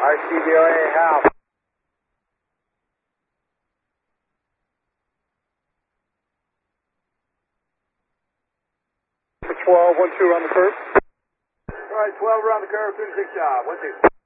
RCDOA half. 12, 1-2 around the curve. All right, 12 around the curve, 36 job. 1-2.